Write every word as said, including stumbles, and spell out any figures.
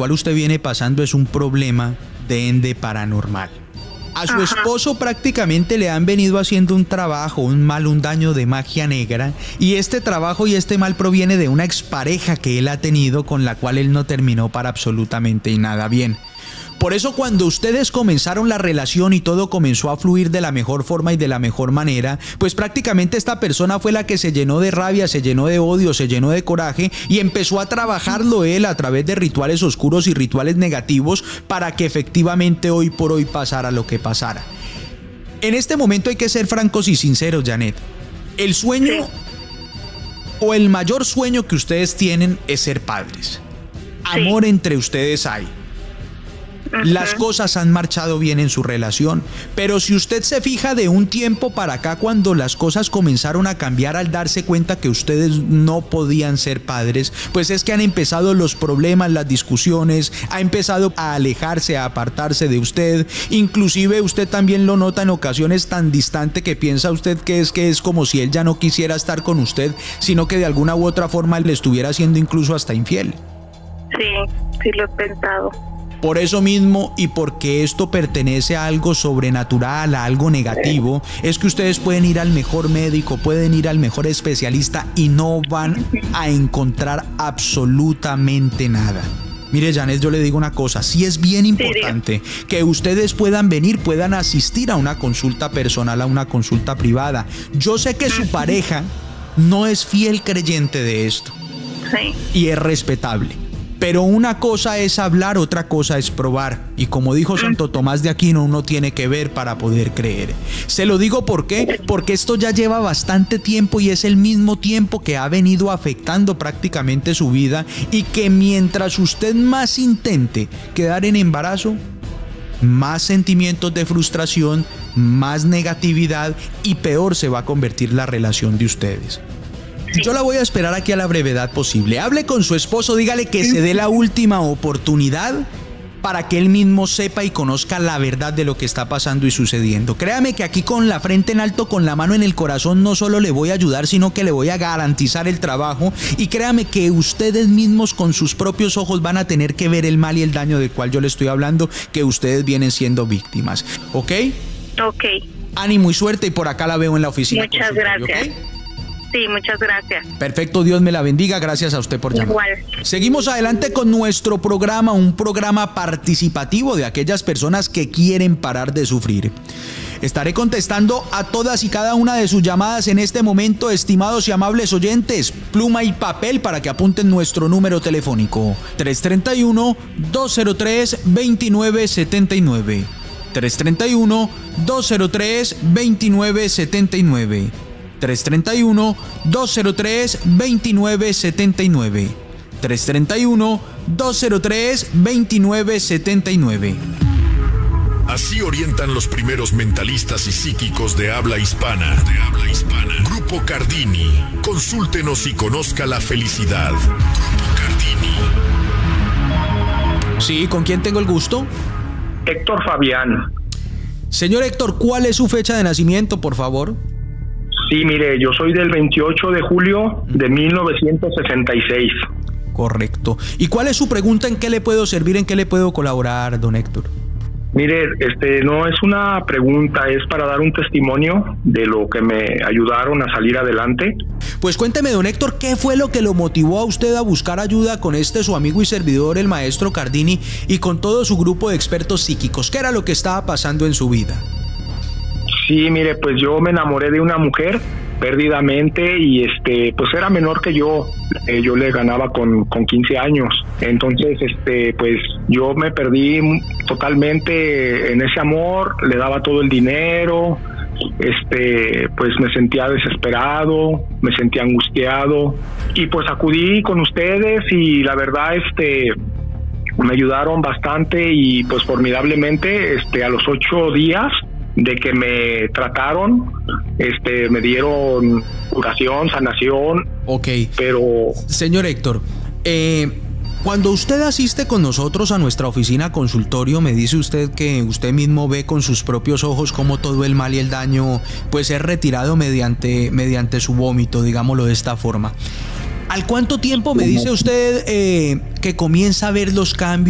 cual usted viene pasando es un problema de ende paranormal. A su esposo prácticamente le han venido haciendo un trabajo, un mal, un daño de magia negra, y este trabajo y este mal proviene de una expareja que él ha tenido con la cual él no terminó para absolutamente nada bien. Por eso cuando ustedes comenzaron la relación y todo comenzó a fluir de la mejor forma y de la mejor manera, pues prácticamente esta persona fue la que se llenó de rabia, se llenó de odio, se llenó de coraje y empezó a trabajarlo él a través de rituales oscuros y rituales negativos para que efectivamente hoy por hoy pasara lo que pasara. En este momento hay que ser francos y sinceros, Janet. El sueño o el mayor sueño que ustedes tienen es ser padres. Amor entre ustedes hay. Las cosas han marchado bien en su relación, pero si usted se fija de un tiempo para acá, cuando las cosas comenzaron a cambiar al darse cuenta que ustedes no podían ser padres, pues es que han empezado los problemas, las discusiones, ha empezado a alejarse, a apartarse de usted, inclusive usted también lo nota en ocasiones tan distante que piensa usted que es que es como si él ya no quisiera estar con usted, sino que de alguna u otra forma le estuviera haciendo incluso hasta infiel. Sí, sí lo he pensado. Por eso mismo y porque esto pertenece a algo sobrenatural, a algo negativo, es que ustedes pueden ir al mejor médico, pueden ir al mejor especialista y no van a encontrar absolutamente nada. Mire, Janet, yo le digo una cosa, sí es bien importante que ustedes puedan venir, puedan asistir a una consulta personal, a una consulta privada. Yo sé que su pareja no es fiel creyente de esto, sí, y es respetable. Pero una cosa es hablar, otra cosa es probar. Y como dijo Santo Tomás de Aquino, uno tiene que ver para poder creer. Se lo digo ¿por qué? Porque esto ya lleva bastante tiempo y es el mismo tiempo que ha venido afectando prácticamente su vida y que mientras usted más intente quedar en embarazo, más sentimientos de frustración, más negatividad y peor se va a convertir la relación de ustedes. Yo la voy a esperar aquí a la brevedad posible. Hable con su esposo, dígale que se dé la última oportunidad para que él mismo sepa y conozca la verdad de lo que está pasando y sucediendo. Créame que aquí con la frente en alto, con la mano en el corazón, no solo le voy a ayudar, sino que le voy a garantizar el trabajo. Y créame que ustedes mismos con sus propios ojos van a tener que ver el mal y el daño del cual yo le estoy hablando, que ustedes vienen siendo víctimas. ¿Ok? Ok. Ánimo y suerte, y por acá la veo en la oficina. Muchas gracias. ¿Okay? Sí, muchas gracias. Perfecto, Dios me la bendiga, gracias a usted por llamar. Igual. Seguimos adelante con nuestro programa, un programa participativo de aquellas personas que quieren parar de sufrir. Estaré contestando a todas y cada una de sus llamadas en este momento, estimados y amables oyentes. Pluma y papel para que apunten nuestro número telefónico: tres tres uno, dos cero tres, dos nueve siete nueve. tres tres uno, dos cero tres, dos nueve siete nueve. tres tres uno, dos cero tres, dos nueve siete nueve. tres tres uno, dos cero tres, dos nueve siete nueve. Así orientan los primeros mentalistas y psíquicos de habla hispana. De habla hispana. Grupo Cardini. Consúltenos y conozca la felicidad. Grupo Cardini. Sí, ¿con quién tengo el gusto? Héctor Fabián. Señor Héctor, ¿cuál es su fecha de nacimiento, por favor? Sí, mire, yo soy del veintiocho de julio de mil novecientos sesenta y seis. Correcto. ¿Y cuál es su pregunta? ¿En qué le puedo servir? ¿En qué le puedo colaborar, don Héctor? Mire, este, no es una pregunta, es para dar un testimonio de lo que me ayudaron a salir adelante. Pues cuénteme, don Héctor, ¿qué fue lo que lo motivó a usted a buscar ayuda con este su amigo y servidor, el maestro Cardini, y con todo su grupo de expertos psíquicos? ¿Qué era lo que estaba pasando en su vida? Sí, mire, pues yo me enamoré de una mujer perdidamente y este pues era menor que yo, eh, yo le ganaba con, con quince años, entonces este pues yo me perdí totalmente en ese amor, le daba todo el dinero, este pues me sentía desesperado, me sentía angustiado y pues acudí con ustedes y la verdad este me ayudaron bastante y pues formidablemente este a los ocho días de que me trataron, este, me dieron curación, sanación. Ok. Pero... Señor Héctor, eh, cuando usted asiste con nosotros a nuestra oficina consultorio, me dice usted que usted mismo ve con sus propios ojos cómo todo el mal y el daño pues es retirado mediante, mediante su vómito, digámoslo de esta forma. ¿Al cuánto tiempo me dice usted eh, que comienza a ver los cambios?